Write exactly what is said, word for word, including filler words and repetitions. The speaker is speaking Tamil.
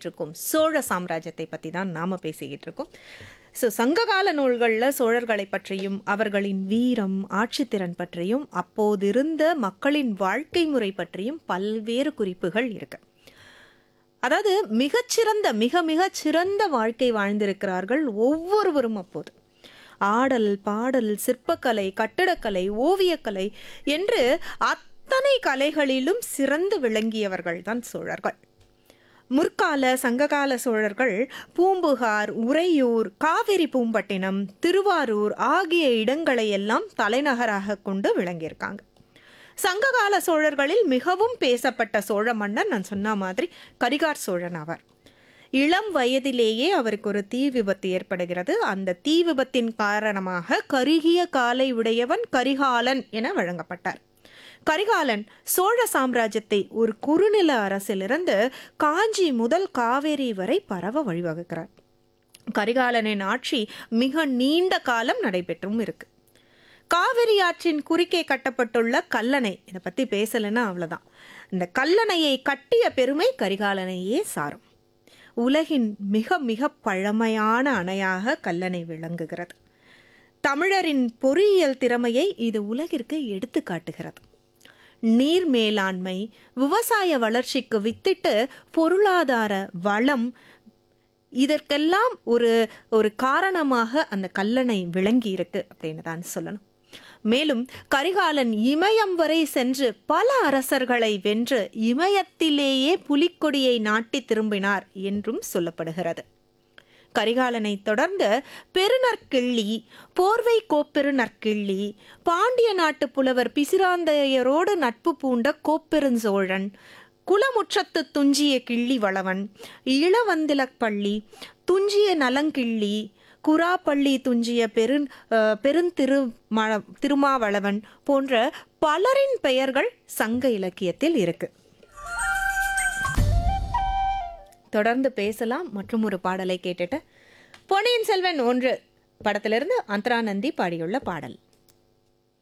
பேசிக்கிட்டு இருக்கோம். சோழ சாம்ராஜ்யத்தை பற்றி தான் நாம் பேசிக்கிட்டு இருக்கோம். ஸோ சங்ககால நூல்களில் சோழர்களை பற்றியும் அவர்களின் வீரம் ஆட்சித்திறன் பற்றியும் அப்போதிருந்த மக்களின் வாழ்க்கை முறை பற்றியும் பல்வேறு குறிப்புகள் இருக்கு. அதாவது மிகச்சிறந்த மிக மிகச் சிறந்த வாழ்க்கை வாழ்ந்திருக்கிறார்கள் ஒவ்வொருவரும். அப்போது ஆடல் பாடல் சிற்பக்கலை கட்டிடக்கலை ஓவியக்கலை என்று அத்தனை கலைகளிலும் சிறந்து விளங்கியவர்கள் தான் சோழர்கள். முற்கால சங்ககால சோழர்கள் பூம்புகார் உறையூர் காவிரி பூம்பட்டினம் திருவாரூர் ஆகிய இடங்களை எல்லாம் தலைநகராக கொண்டு விளங்கியிருக்காங்க. சங்ககால சோழர்களில் மிகவும் பேசப்பட்ட சோழ மன்னர் நான் சொன்ன மாதிரி கரிகார் சோழன் ஆவார். இளம் வயதிலேயே அவருக்கு ஒரு தீ விபத்து ஏற்படுகிறது. அந்த தீ விபத்தின் காரணமாக கருகிய காலை உடையவன் கரிகாலன் என வழங்கப்பட்டார். கரிகாலன் சோழ சாம்ராஜ்யத்தை ஒரு குறுநில அரசிலிருந்து காஞ்சி முதல் காவேரி வரை பரவ வழிவகுக்கிறார். கரிகாலனின் ஆட்சி மிக நீண்ட காலம் நடைபெற்றும் இருக்கு. காவிரி ஆற்றின் குறுக்கே கட்டப்பட்டுள்ள கல்லணை, இதை பற்றி பேசலைன்னா அவ்வளோதான். இந்த கல்லணையை கட்டிய பெருமை கரிகாலனையே சாரும். உலகின் மிக மிக பழமையான அணையாக கல்லணை விளங்குகிறது. தமிழரின் பொறியியல் திறமையை இது உலகிற்கு எடுத்து காட்டுகிறது. நீர் மேலாண்மை விவசாய வளர்ச்சிக்கு வித்திட்டு பொருளாதார வளம் இதற்கெல்லாம் ஒரு ஒரு காரணமாக அந்த கல்லணை விளங்கி இருக்கு அப்படின்னு தான் சொல்லணும். மேலும் கரிகாலன் இமயம் வரை சென்று பல அரசர்களை வென்று இமயத்திலேயே புலிக்கொடியை நாட்டி திரும்பினார் என்றும் சொல்லப்படுகிறது. கரிகாலனை தொடர்ந்து பெருநற்கிள்ளி போர்வை கோப்பெருநற்கிள்ளி பாண்டிய நாட்டு புலவர் பிசிராந்தையரோடு நட்பு பூண்ட கோப்பெருஞ்சோழன் குளமுற்றத்து துஞ்சிய கிள்ளி வளவன் இளவந்திலப்பள்ளி துஞ்சிய நலங்கிள்ளி குராப்பள்ளி துஞ்சிய பெரு பெருந்திரு திருமாவளவன் போன்ற பலரின் பெயர்கள் சங்க இலக்கியத்தில் இருக்கு. தொடர்ந்து பேசலாம். மற்றும் ஒரு பாடலை கேட்டுட்டு பொன்னியின் செல்வன் ஒன்று படத்திலிருந்து அந்தரானந்தி பாடியுள்ள பாடல்.